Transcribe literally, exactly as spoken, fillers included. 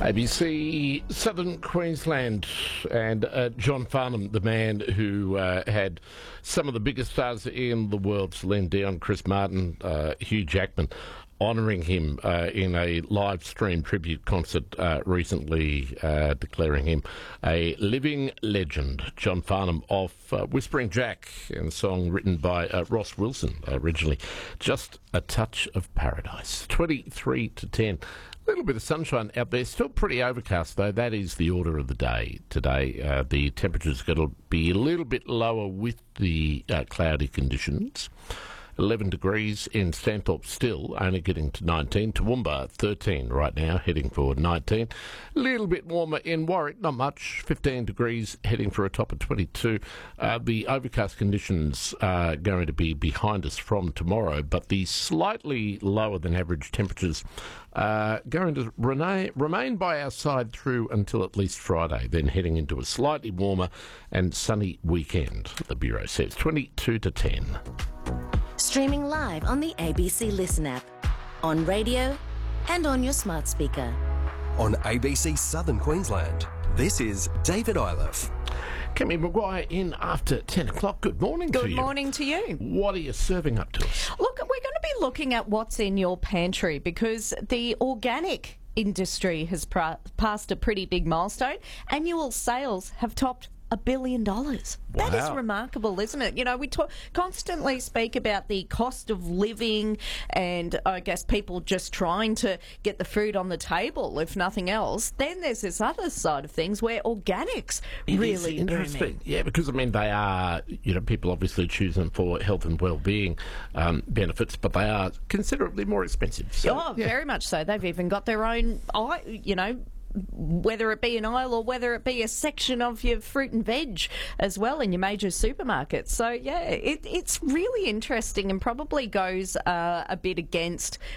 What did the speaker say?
A B C Southern Queensland, and uh, John Farnham, the man who uh, had some of the biggest stars in the world, Celine Dion, Chris Martin, uh, Hugh Jackman, honouring him uh, in a live stream tribute concert uh, recently, uh, declaring him a living legend. John Farnham of uh, Whispering Jack, and a song written by uh, Ross Wilson originally. Just a Touch of Paradise. twenty-three to ten. A little bit of sunshine out there. Still pretty overcast, though. That is the order of the day today. Uh, the temperature's going to be a little bit lower with the uh, cloudy conditions. eleven degrees in Stanthorpe still, only getting to nineteen. Toowoomba, thirteen right now, heading for nineteen. A little bit warmer in Warwick, not much, fifteen degrees, heading for a top of twenty-two. Uh, the overcast conditions are going to be behind us from tomorrow, but the slightly lower than average temperatures are going to remain, remain by our side through until at least Friday, then heading into a slightly warmer and sunny weekend, the Bureau says. twenty-two to ten. Streaming live on the A B C Listen app, on radio and on your smart speaker. On A B C Southern Queensland, this is David Iliff. Cammy Maguire in after ten o'clock. Good morning to you. Good morning to you. What are you serving up to us? Look, we're going to be looking at what's in your pantry, because the organic industry has pra- passed a pretty big milestone. Annual sales have topped a billion dollars. Wow. That is remarkable, isn't it? You know, we talk, constantly speak about the cost of living, and I guess people just trying to get the food on the table, if nothing else. Then there's this other side of things where organics It really is interesting. booming. Yeah, because I mean they are, you know, people obviously choose them for health and well-being um, benefits, but they are considerably more expensive. So, Oh, yeah. very much so. They've even got their own, I- you know, whether it be an aisle or whether it be a section of your fruit and veg as well in your major supermarkets. So, yeah, it, it's really interesting, and probably goes uh, a bit against